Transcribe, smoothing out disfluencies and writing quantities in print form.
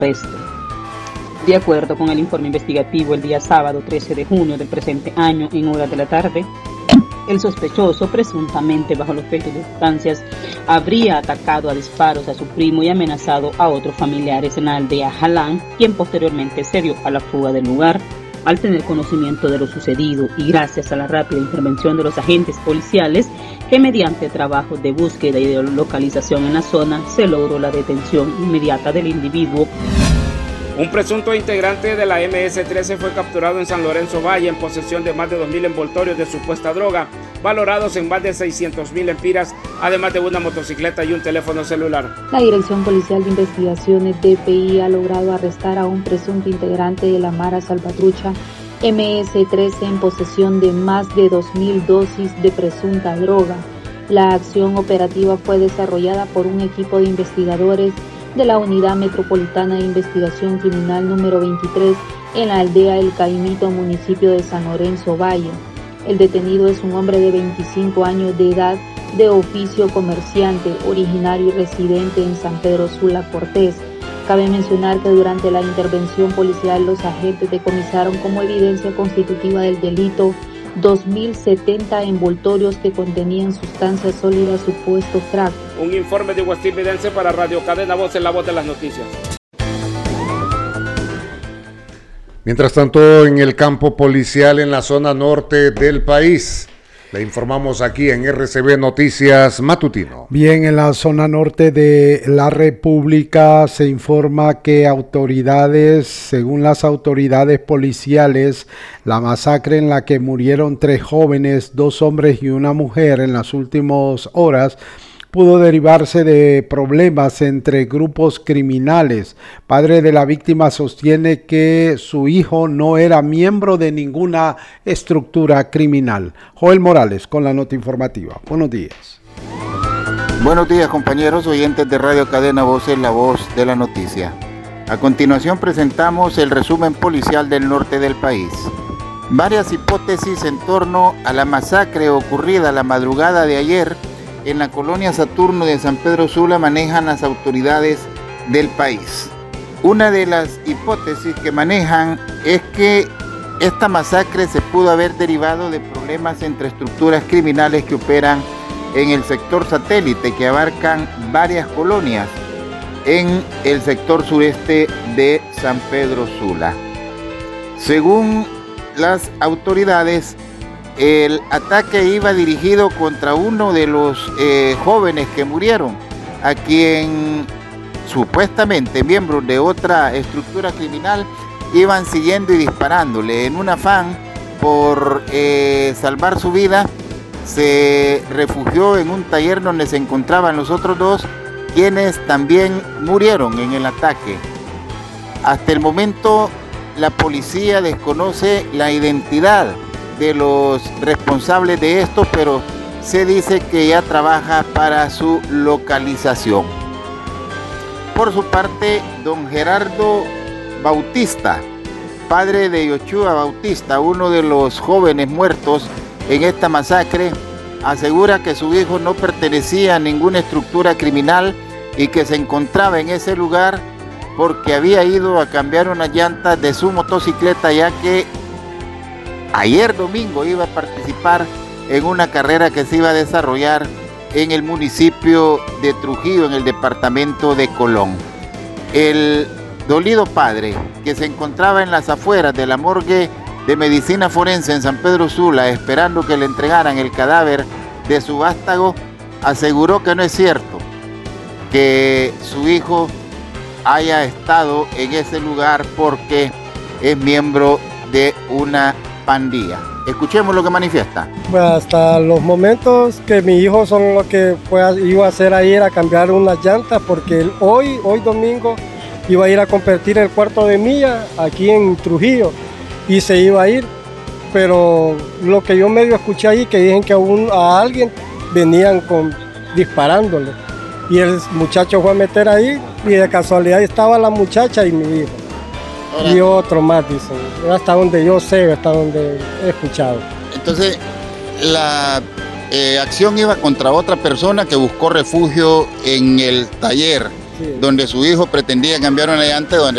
arresto. De acuerdo con el informe investigativo, el día sábado 13 de junio del presente año, en horas de la tarde, el sospechoso, presuntamente bajo los efectos de sustancias, habría atacado a disparos a su primo y amenazado a otros familiares en la aldea Jalán, quien posteriormente se dio a la fuga del lugar. Al tener conocimiento de lo sucedido y gracias a la rápida intervención de los agentes policiales, que mediante trabajos de búsqueda y de localización en la zona, se logró la detención inmediata del individuo. Un presunto integrante de la MS-13 fue capturado en San Lorenzo Valle en posesión de más de 2.000 envoltorios de supuesta droga, valorados en más de 600.000 lempiras, además de una motocicleta y un teléfono celular. La Dirección Policial de Investigaciones DPI ha logrado arrestar a un presunto integrante de la Mara Salvatrucha MS-13 en posesión de más de 2.000 dosis de presunta droga. La acción operativa fue desarrollada por un equipo de investigadores de la Unidad Metropolitana de Investigación Criminal número 23 en la aldea El Caimito, municipio de San Lorenzo Valle. El detenido es un hombre de 25 años de edad, de oficio comerciante, originario y residente en San Pedro Sula, Cortés. Cabe mencionar que durante la intervención policial los agentes decomisaron como evidencia constitutiva del delito 2.070 envoltorios que contenían sustancias sólidas supuesto crack. Un informe de Guastín Vidente para Radio Cadena Voz, en la voz de las noticias. Mientras tanto, en el campo policial en la zona norte del país, le informamos aquí en RCB Noticias Matutino. Bien, en la zona norte de la República se informa que según las autoridades policiales, la masacre en la que murieron 3 jóvenes, 2 hombres y una mujer en las últimas horas, pudo derivarse de problemas entre grupos criminales. Padre de la víctima sostiene que su hijo no era miembro de ninguna estructura criminal. Joel Morales con la nota informativa. Buenos días. Buenos días, compañeros oyentes de Radio Cadena Voz, en la voz de la noticia. A continuación presentamos el resumen policial del norte del país. Varias hipótesis en torno a la masacre ocurrida la madrugada de ayer en la colonia Saturno de San Pedro Sula manejan las autoridades del país. Una de las hipótesis que manejan es que esta masacre se pudo haber derivado de problemas entre estructuras criminales que operan en el sector satélite, que abarcan varias colonias en el sector sureste de San Pedro Sula. Según las autoridades, el ataque iba dirigido contra uno de los jóvenes que murieron, a quien supuestamente miembros de otra estructura criminal iban siguiendo y disparándole. En un afán por salvar su vida, se refugió en un taller donde se encontraban los otros 2, quienes también murieron en el ataque. Hasta el momento, la policía desconoce la identidad de los responsables de esto, pero se dice que ya trabaja para su localización. Por su parte, don Gerardo Bautista, padre de Yoshua Bautista, uno de los jóvenes muertos en esta masacre, asegura que su hijo no pertenecía a ninguna estructura criminal y que se encontraba en ese lugar porque había ido a cambiar unas llantas de su motocicleta, ya que ayer domingo iba a participar en una carrera que se iba a desarrollar en el municipio de Trujillo, en el departamento de Colón. El dolido padre, que se encontraba en las afueras de la morgue de medicina forense en San Pedro Sula, esperando que le entregaran el cadáver de su vástago, aseguró que no es cierto que su hijo haya estado en ese lugar porque es miembro de una pandilla. Escuchemos lo que manifiesta. Pues hasta los momentos que mi hijo son lo que iba a hacer a ir a cambiar unas llantas, porque hoy domingo iba a ir a competir el cuarto de milla aquí en Trujillo y se iba a ir, pero lo que yo medio escuché ahí, que dicen que a alguien venían disparándole y el muchacho fue a meter ahí y de casualidad estaba la muchacha y mi hijo. Y otro más, dicen, hasta donde yo sé, hasta donde he escuchado. Entonces, la acción iba contra otra persona que buscó refugio en el taller, sí, donde su hijo pretendía cambiar una llanta, donde